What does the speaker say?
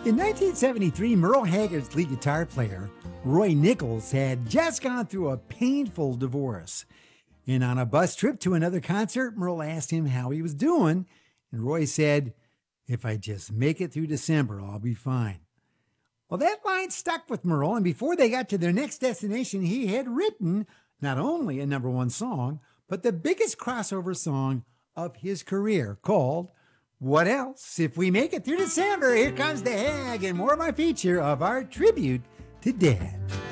In 1973, Merle Haggard's lead guitar player, Roy Nichols, had just gone through a painful divorce. And on a bus trip to another concert, Merle asked him how he was doing, and Roy said, "If I just make it through December, I'll be fine." Well, that line stuck with Merle, and before they got to their next destination, he had written not only a number one song, but the biggest crossover song of his career, called What Else? If we make it through December, here comes the Hag and more of my feature of our tribute to Dad.